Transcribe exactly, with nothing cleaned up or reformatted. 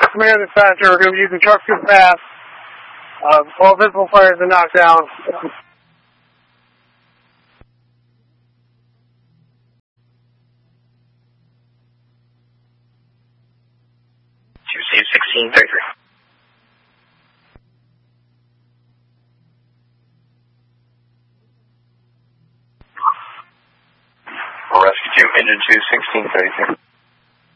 Command dispatcher, we're going to be using trucks to pass. Uh, all visible fires are knocked down. two C sixteen thirty-three. Rescue two, engine two, sixteen thirty-three.